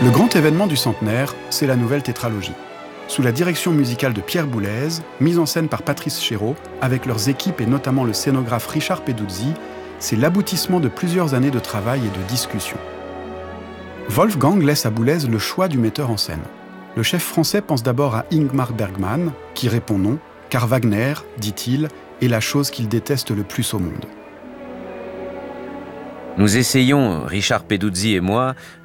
Le grand événement du centenaire, c'est la nouvelle tétralogie. Sous la direction musicale de Pierre Boulez, mise en scène par Patrice Chéreau, avec leurs équipes et notamment le scénographe Richard Peduzzi, c'est l'aboutissement de plusieurs années de travail et de discussion. Wolfgang laisse à Boulez le choix du metteur en scène. Le chef français pense d'abord à Ingmar Bergman, qui répond non, car Wagner, dit-il, est la chose qu'il déteste le plus au monde. Nous essayons, Richard Peduzzi et moi,